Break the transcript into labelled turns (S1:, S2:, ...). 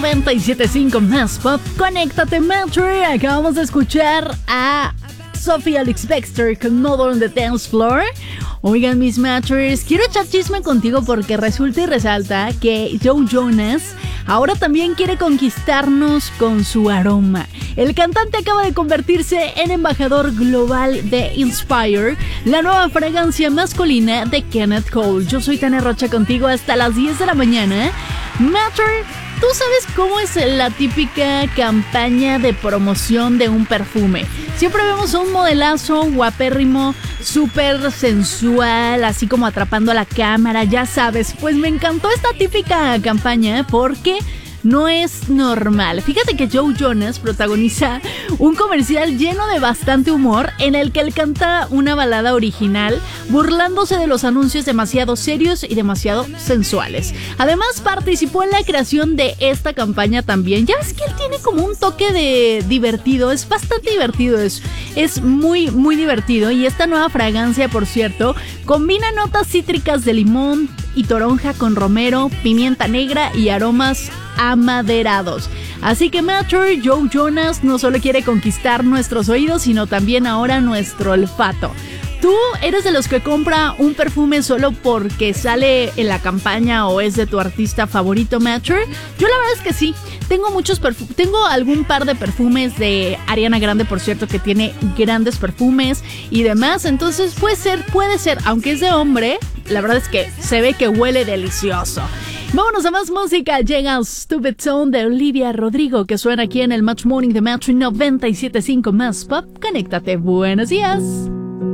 S1: 97.5 más pop, conéctate Matri. Acabamos de escuchar a Sophie Alex Baxter con Mother on the Dance Floor. Oigan, mis Matchers, quiero echar chisme contigo porque resulta y resalta que Joe Jonas ahora también quiere conquistarnos con su aroma. El cantante acaba de convertirse en embajador global de Inspire, la nueva fragancia masculina de Kenneth Cole. Yo soy Tania Rocha contigo hasta las 10 de la mañana. Matcher, ¿tú sabes cómo es la típica campaña de promoción de un perfume? Siempre vemos a un modelazo guapérrimo, súper sensual, así como atrapando a la cámara, ya sabes. Pues me encantó esta típica campaña porque no es normal. Fíjate que Joe Jonas protagoniza un comercial lleno de bastante humor en el que él canta una balada original burlándose de los anuncios demasiado serios y demasiado sensuales. Además participó en la creación de esta campaña también. Ya ves que él tiene como un toque de divertido, es bastante divertido, es muy muy divertido. Y esta nueva fragancia, por cierto, combina notas cítricas de limón y toronja con romero, pimienta negra y aromas amaderados. Así que Matcher, Joe Jonas no solo quiere conquistar nuestros oídos, sino también ahora nuestro olfato. ¿Tú eres de los que compra un perfume solo porque sale en la campaña o es de tu artista favorito, Matcher? Yo la verdad es que sí. Tengo algún par de perfumes de Ariana Grande, por cierto, que tiene grandes perfumes y demás. Entonces puede ser, aunque es de hombre, la verdad es que se ve que huele delicioso. Vámonos a más música. Llega Stupid Zone de Olivia Rodrigo, que suena aquí en el Match Morning de Match 97.5 más pop. Conéctate. Buenos días.